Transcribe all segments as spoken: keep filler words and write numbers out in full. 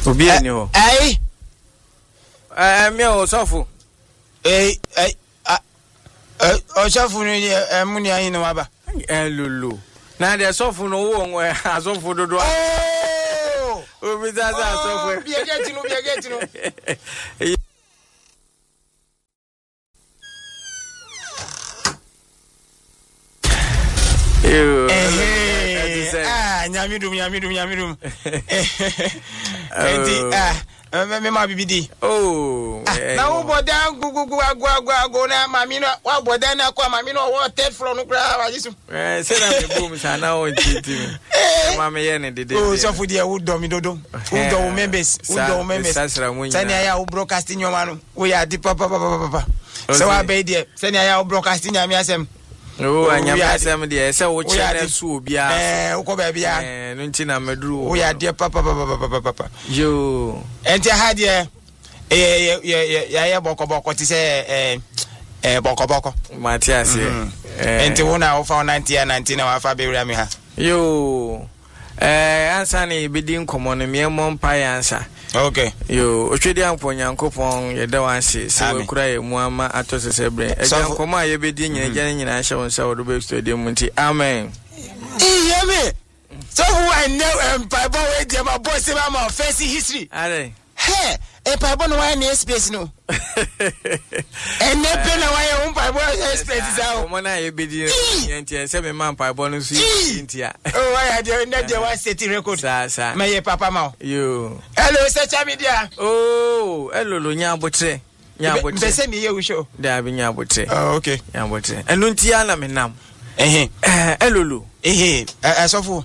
Obi ani ho. Eh. Eh me o sofo. Eh eh eh o sofo ni eh mu ni ayin no aba. Eh lulu. Na de sofo no wo nwe asofo dodo. Oh! Obi za za sofo. Bi ageti no bi ageti no. Ew. Ah, nyamidum nyamidum nyamidum. Enti ah me ma bibidi. Oh. Na wo boda gugugu agu agu agu na mami no wa boda na kwa mami no wo third floor no kra wa jisu. Eh se na me boom sa na won titi. Mama ye ne dede. Oh so fu dia wo do mi dodo. Wo do members, wo do members. Sani aya wo broadcasting nyoma no. Wo ya di papa papa papa. So wa be dia. Sani aya wo broadcasting nyame asem. Oh, anyama asem de se wo chere su obia. Eh, wo ko ba bia. Eh, no nti na maduru. Wo ya de papa papa papa papa. Yo. Enti ha de eh eh eh ya ya boko boko ti se eh eh boko boko. Matias eh. Enti wo na wo fa ninety and ninety na wa fa be wura mi ha. Yo. Eh, ansa na ibidi nkomo no me mo mpa yansa. Okay. Yo, otwedi ampo nyankopon ye da wanse se we kura ye mu ama atosese bre. E nyankopon a ye bedi nyina gyan nyina hye won sa wo do be stadium nti. Amen. Eh, me. So who I know um Bible we dey my boss say my first history. Are. Hey, e Bible no why na space no. E ne pe na why um Bible space za o. Mo na ye bedi nti se me man Bible no su nti a. Oh, why dey na dey one set record. Sa sa. Me ye papa ma. Yo. Hello, social media. Oh, hello lo nya botre. Nya botre. Be se me ye we show. Da bi nya botre. Oh, okay. Nya botre. Enu nti ya na me nam. Eh eh. Hello lo. Eh eh asofo.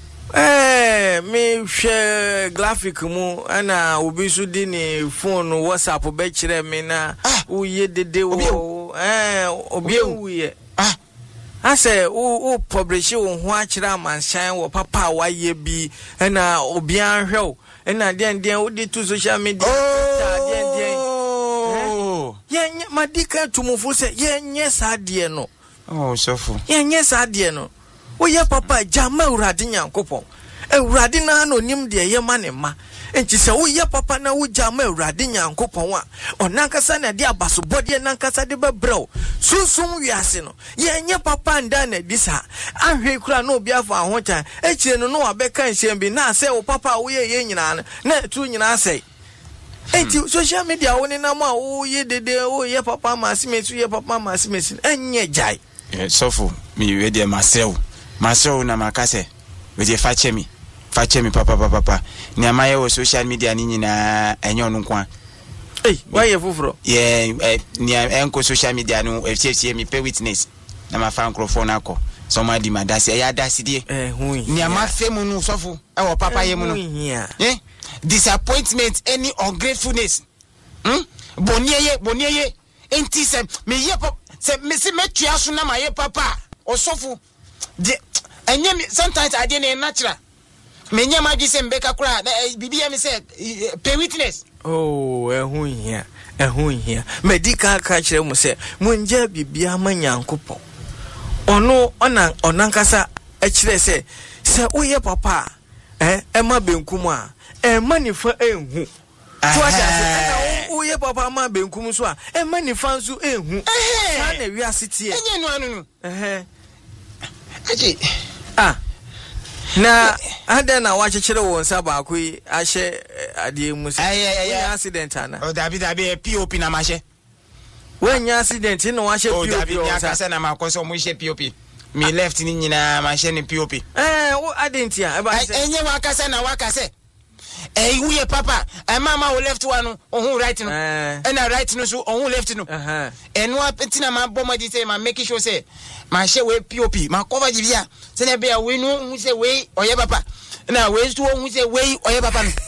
Eh, me share graphic mu ana obi so di ni phone WhatsApp be kire me na uye dede wo eh obi uye ah ase u u publish wo ho a kire amansan wo papa wa ye bi na obi anhwe na den den wo di to social media den den oh ye madika tumufo se ye nye sa de no oh sofo ye nye sa de no wo ye papa jama urade nyankopon urade na no nim de ye ma ne ma enti se wo ye papa na wo jama urade nyankopon a onankasa na de abaso bode nankasa de bebrɛw sunsun wiase no ye nye papa nda na disa ahwe kura na obi afa ahotan echire no no abeka nsem bi na se wo papa wo ye ye nyina na tu nyina sei enti social media wo ne na ma wo ye dede wo ye papa masimesi ye papa masimesi enye jai sofo mi we de masel masel na makase we de fache mi fache mi papa papa papa ni amaye wo social media ni nyina enyo no kwa eh why ye fufuro ye ni enko social media no F C F C mi pay witness na ma fan microphone akọ somebody madase ya dase die eh hu ni amafemu no sofo e wo papa ye mu no eh disappointment any ungratefulness hm bonieye bonieye enti se me ye se me se metua so na ma ye papa osofo de enye sometimes I dey natural me nya ma gi se mbeka kura bibia me se pay witness oh ehun hia ehun hia medical ka kire mu se munja bibia manyankopon ono ona onankasa a kire se se oye papa eh e ma benkum a e ma nifa enhu so ata o ye papa ma benkum so a e ma nifa nso enhu sa na wi asete e enye no anu no eh aje ah na ada na wa chechire won sa ba ko ahye ade mu se accident ana o dabi dabi P O P na ma hye when accident no wa hye P O P o dabi ni akase na ma ko so mo hye P O P me left ni nyina ma hye ni P O P eh wo adentia e ba se enye wa akase na wa akase eh wo ye papa eh mama wo left one no ohun right no eh na right no so ohun left no eh eno apetina ma bomma di say ma make sure say ma hye we P O P ma cover di bia se na bia we no hu say we oye papa na we so hu say we oye papa no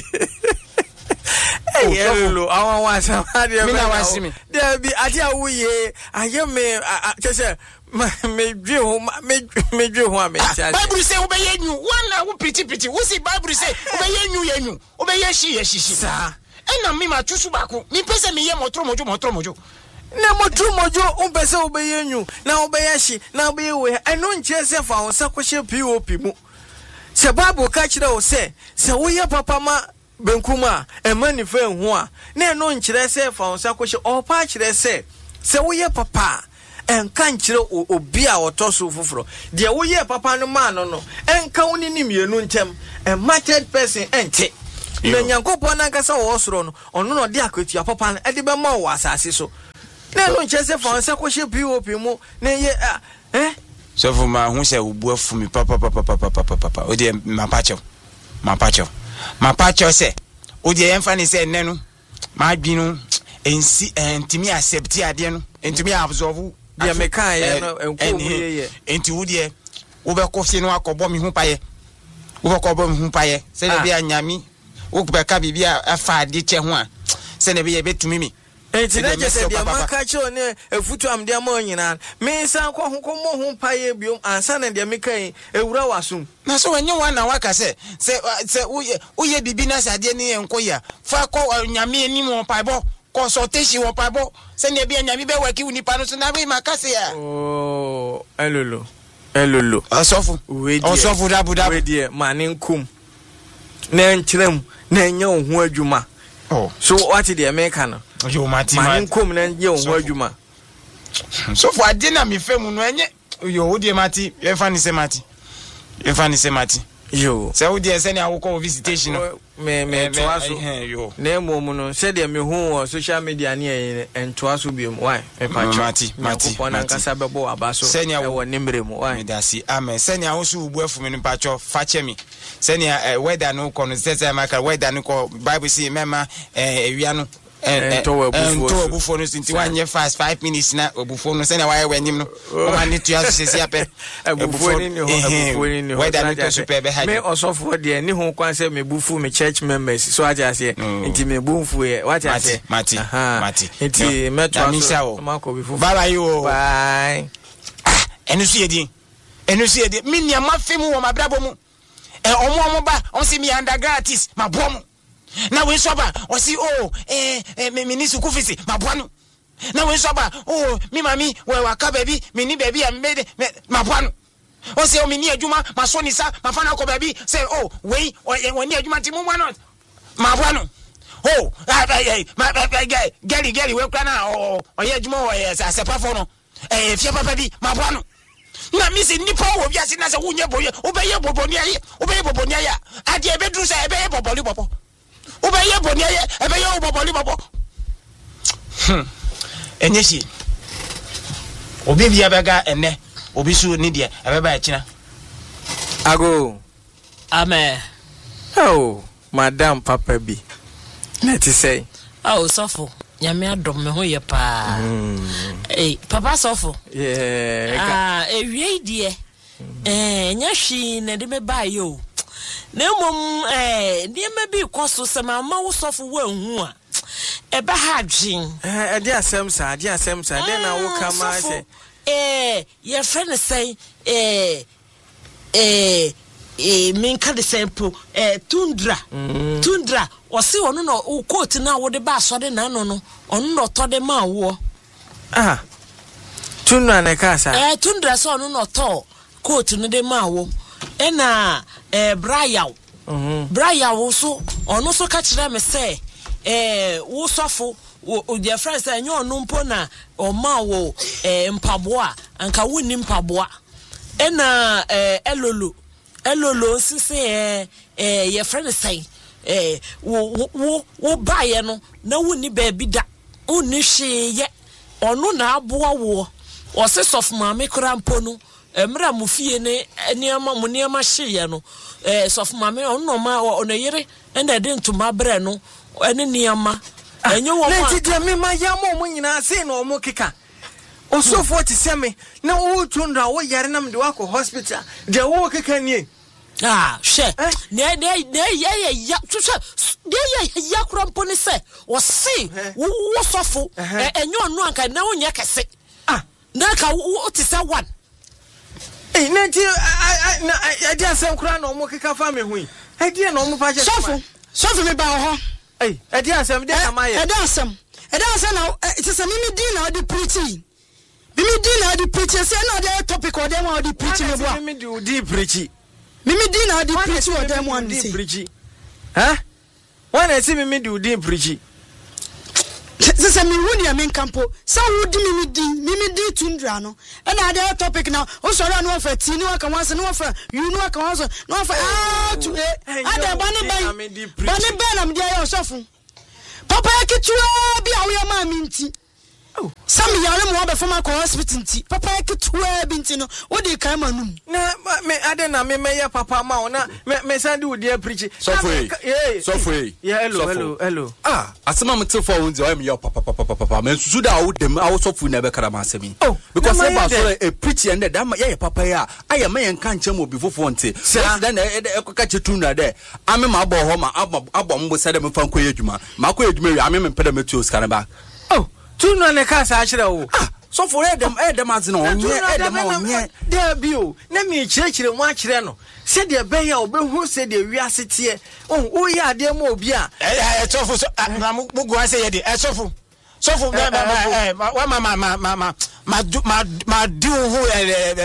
eh hello awon wa sa ma de me na wa simi there be ade awuye aye me chese me dwe ho me me dwe ho a me tia Bible say obeye nyu one na wo pretty pretty wo see Bible say obeye nyu ye nyu obeye shi ye shishi sa ena me ma tusu bako mi pese me ye motro mojo motro mojo na motro mojo umpese obeye nyu na obeye shi na obeye we eno nche se fa won sa kwhye P O P mu se Bible ka kire wo se se wo ye papa ma benkuma e mani fa hu a na no nkyerɛ sɛ fa onsa ko hye opa kyerɛ sɛ sɛ wo ye papa enka nkyerɛ obi a otoso foforo de wo ye papa no ma no no enka woni ni mienu ntem a market person ente na Nyankopɔn na nkasa wo soro no ono no de akwatua papa no e de be ma wo asase so na no nkyerɛ sɛ fa onsa ko hye P O P mu na ye eh so for my who say ubu afumi papa papa papa papa papa o de mapacho mapacho mapacho say o de emfa ni say nne no ma adwinu ensi entimi accept ade no entimi absorb dia meka ye no enko ye enti wo de wo be kofi no akobọ mi hu paye wo be kobọ mi hu paye say na bia nyami wo be ka bibia afa ade che ho a say na bia betumi mi enti na je se dia maka che one efutu am dia ma nyina me san ko ho ko mo ho paye biom ansa na dia meka ewura wasum na so wenye wa na waka se se se uye uye bibi na sade ni enko ya fa ko nyame ani mo paibo consultation wo paibo se ne bia nyame be waki unipa no so na we maka se ya oh elolo elolo asofu asofu dabu dabu we die mane nkum na nkyerem na enye ho adwuma oh so what dey make no yo mati mane nkum na enye ho adwuma so for ade na me femu no enye yo wo die mati ye fa ni se mati ye fa ni se mati yo se wo die se ni awoko visitation no me me toaso yo na mom no se de me hu social media ni en toaso biom why e pa mati mati na nkasa bebo abaso e wo nimre mu why me da si amen se ni awoso ubu afumi no pacho fa chemi se ni weather no ko no se se maka weather no ko bible say mema ewia no and to obufu no sinti wanye fast five minutes na obufu no se na waye wenim no o ma ni tuya se se ape obufu ni ho obufu ni ho weather no ko super be me osofo de ni ho kwan se me bufu me church members so aja se nti me bufu ye what I say mati mati nti metro ma ko bufu bye bye you bye enu su yedi enu su yedi mi nia ma femu wo ma brabo mu e omo omo ba on se mi undergratis ma bomu na we soba o si oh eh me ni su kufisi mabwanu na we soba oh mi mami we waka baby mi ni baby am made mabwanu o se o mi ni adwuma maso ni sa mafana ko baby say oh we we ni adwuma ti mu not mabwanu oh ma geli geli we kana oh oye adwuma o ye sa sepa fo no eh fie papa bi mabwanu na mi se nipa wo bia se na se wunye boye obeye boboni aye obeye boboni aye ade ebedru se ebeye boboli bobo obeye boni aye ebeye oboboli bobo hm enyeshi obi bia bega enne obi su ni de ebeba akina ago amen oh madam papa bi let me say oh sofo nyame adom me ho ye pa eh papa sofo yeah ah ewie die eh nya hwi na de me ba yo na mom eh de me bi koso se ma ma wo sofo wa hu a e ba ha dwin eh e de asem sa de asem sa de na wo kama se eh ye friend say eh eh eh minka de sample eh tundra mm. tundra o se onu no o coat na wo de ba so de na no no onu no to de ma wo ah tundra na kasa eh tundra so onu no to coat no de ma wo e na eh brayaw mhm brayaw so onu so ka kire me se eh wo sofo o dia friend say enyo onu mpo na o ma wo eh mpaboa anka woni mpaboa e na eh elolo elolo sisi eh eh ye friend say eh wo wo wo baye no na woni ba bi da woni hwe ye onu na aboa wo o se sof ma me kura mpo no emra mu fie ne niama mu niama hwe ye no eh sof ma me onu ma ono yire enda de ntuma bre no ene niama enye wo ma leti de me ma ya mo nyina se na o mo keka osofo ti se me na wo tundra wo yare nam de wa ko hospital de wo keka nie ah she ne ne ne ye ye ya twhwe de ye ya krampo ne se o se wo sofo enye onu anka na wo nye kese ah na ka wo ti se one eh na ti na ya dia sem kura na o mo keka fa me hu e dia na o mo pa je sofo sofo me ba ho eh e dia sem de na ma ye e dia sem e dia sem na ti se mimi din na di preaching mimi din na di preaching se na de topic o dem o di preaching me bo mimi di di preaching mimi din na di preaching o dem one say preaching ha When I see me me do din preach. Sese mi hu ni men campo. Sa hu di mi di, mi mi di tundra no. E na dey topic now. O so ra no ofa ti ni waka wanse no ofa, you no waka wanse, no ofa ah to e. Ade bani ban. Bani ban am dey o sofo. Papa ekitua bi awo ma mi nti. Some yare mo be from a hospital nti. Papa ekitua bi nti no. O dey kan manum. Na me ade na me me papa ma na me me send you dey preach. So for so for yeah hello hello hello. Ah, asema me tell for unzi o me your papa papa papa me susu da wo dem awo so for na be kara ma asemi. Because e ba so e preach and that yeah papa ya aye me yan kan chem obi fofo nti. Then e ka chetu na there. Ame ma abo ho ma abo mbo se de me fan koye adwuma. Ma koye adwuma wi ame me pede me tuo skana ba. Oh, tu no ne ka sa akire wo. Ah, so for them eh dem azin onye eh dem onye there bio na me kirikire mu akire no se de be ya obehu se de wiase tie oh wo ya de ma obi a eh sofo so na mugu ase ye de eh sofo sofo eh wa ma ma ma ma ma ma ma ma do who eh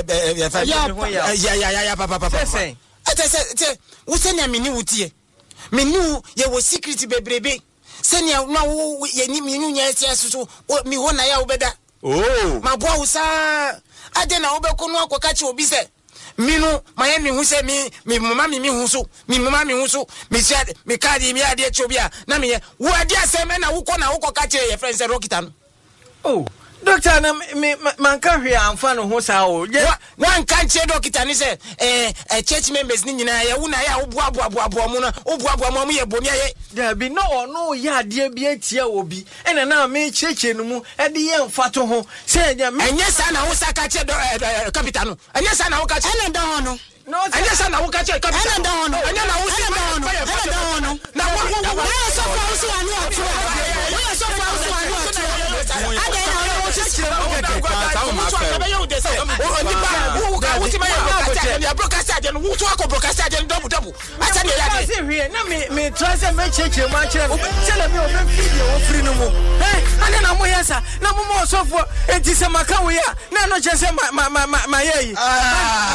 ya ya ya ya papa papa say ate say wo se na mini wutie mini ye wo secret bebrebe se na wo ye ni mini nya ase so mi ho na ya wo beda. Oh, my boy was ade na obeko no akoka chi obi se minu maye mi hu se mi mi mama mi mi hu so mi mama mi hu so mi sia mi kadi mi ade chi obi a na me wo ade asem na wo ko na wo koka chi ye friend se rokita no. Oh, doctor na me man ka hwe amfa no ho sa o wan kan chi dokita ni se eh church members ni nyina ye wo na ya wo boa boa boa boa mu na wo boa boa mu ye boni ye da bi no ono ya ade bi atia obi ena na me cheche no mu e de ye mfa to ho se nya me enye sa na wo saka chi capital no enye sa na wo ka chi ena da ho no no enye sa na wo ka chi capital ena da ho no enye na wo si ena da ho no ena da ho no na wo wo wo so fa so anu otu wo so fa so anu otu ade na wo chi chi na me me trust me cheche ma kire no tell me o be video o free no mo eh ane na mo yesa na mo mo sofo enti se maka we ya na no che se ma ma ma ma ye